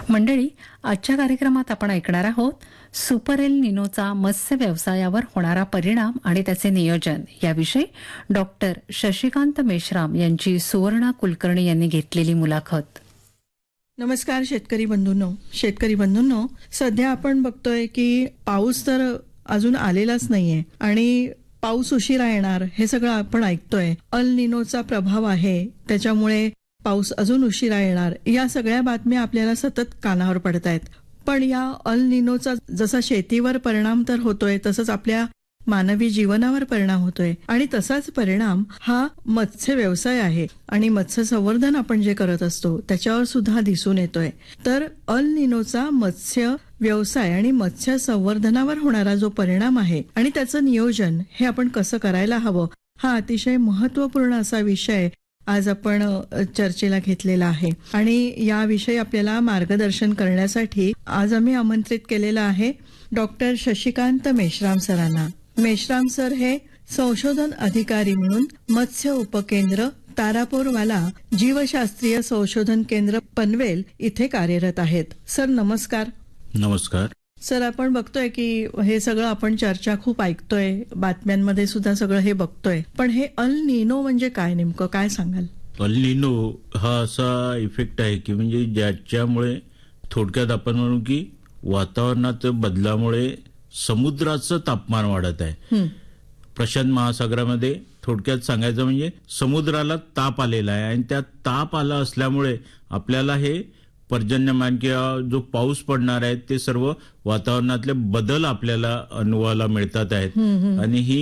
मंडळी, आजच्या कार्यक्रमात आपण ऐकणार आहोत सुपर एल निनोचा मत्स्य व्यवसायावर होणारा परिणाम आणि त्याचे नियोजन याविषयी डॉक्टर शशिकांत मेश्राम यांची सुवर्णा कुलकर्णी यांनी घेतलेली मुलाखत. नमस्कार शेतकरी बंधूंनो, सध्या आपण बघतोय की पाऊस तर अजून आलेलाच नाहीये आणि पाऊस उशिरा येणार हे सगळं आपण ऐकतोय. अल निनोचा प्रभाव आहे, त्याच्यामुळे पाऊस अजून उशिरा येणार, या सगळ्या बातम्या आपल्याला सतत कानावर पडतायत. पण या अल निनोचा जसा शेतीवर परिणाम तर होतोय, तसंच आपल्या मानवी जीवनावर परिणाम होतोय आणि तसाच परिणाम हा मत्स्य व्यवसाय आहे आणि मत्स्य संवर्धन आपण जे करत असतो त्याच्यावर सुद्धा दिसून येतोय. तर अल निनोचा मत्स्य व्यवसाय आणि मत्स्य संवर्धनावर होणारा जो परिणाम आहे आणि त्याचं नियोजन हे आपण कसं करायला हवं, हा अतिशय महत्वपूर्ण असा विषय आज आपण चर्चेला घेतलेला आहे. आणि याविषयी आपल्याला मार्गदर्शन करण्यासाठी आज आम्ही आमंत्रित केलेलं आहे डॉक्टर शशिकांत मेश्राम सरांना. मेश्राम सर हे संशोधन अधिकारी म्हणून मत्स्य उपकेंद्र तारापूरवाला जीवशास्त्रीय संशोधन केंद्र पनवेल इथे कार्यरत आहेत. सर नमस्कार. नमस्कार सर, आपण बघतोय की हे सगळं आपण चर्चा खूप ऐकतोय, बातम्यांमध्ये सुद्धा सगळं हे बघतोय, पण हे अल निनो म्हणजे काय, नेमकं काय सांगाल? अल निनो हा असा इफेक्ट आहे की म्हणजे ज्याच्यामुळे थोडक्यात आपण म्हणू की वातावरणात बदलामुळे समुद्राचं तापमान वाढत आहे. प्रशांत महासागरामध्ये थोडक्यात सांगायचं म्हणजे समुद्राला ताप आलेला आहे आणि त्या ताप आला असल्यामुळे आपल्याला हे पर्जन्यमान किंवा जो पाऊस पडणार आहे ते सर्व वातावरणातले बदल आपल्याला अनुभवायला मिळतात आहेत. आणि ही